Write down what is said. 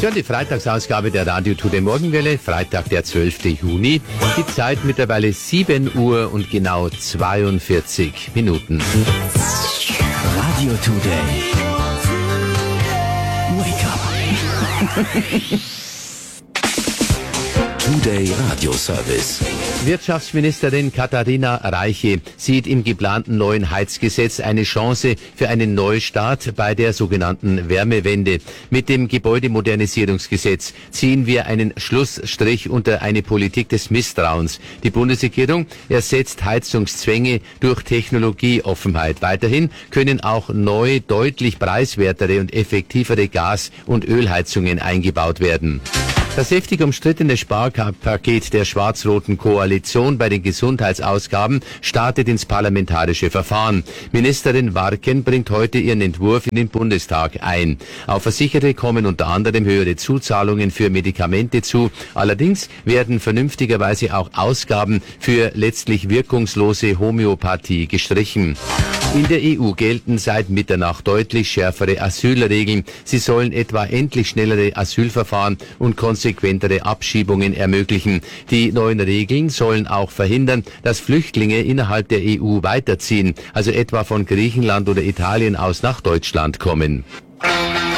Sie hören die Freitagsausgabe der Radio Today Morgenwelle, Freitag, der 12. Juni. Die Zeit mittlerweile 7 Uhr und genau 42 Minuten. Radio Today. Wake up. Today Radio Service. Wirtschaftsministerin Katharina Reiche sieht im geplanten neuen Heizgesetz eine Chance für einen Neustart bei der sogenannten Wärmewende. Mit dem Gebäudemodernisierungsgesetz ziehen wir einen Schlussstrich unter eine Politik des Misstrauens. Die Bundesregierung ersetzt Heizungszwänge durch Technologieoffenheit. Weiterhin können auch neu deutlich preiswertere und effektivere Gas- und Ölheizungen eingebaut werden. Das heftig umstrittene Sparpaket der schwarz-roten Koalition bei den Gesundheitsausgaben startet ins parlamentarische Verfahren. Ministerin Warken bringt heute ihren Entwurf in den Bundestag ein. Auf Versicherte kommen unter anderem höhere Zuzahlungen für Medikamente zu. Allerdings werden vernünftigerweise auch Ausgaben für letztlich wirkungslose Homöopathie gestrichen. In der EU gelten seit Mitternacht deutlich schärfere Asylregeln. Sie sollen etwa endlich schnellere Asylverfahren und konsequentere Abschiebungen ermöglichen. Die neuen Regeln sollen auch verhindern, dass Flüchtlinge innerhalb der EU weiterziehen, also etwa von Griechenland oder Italien aus nach Deutschland kommen.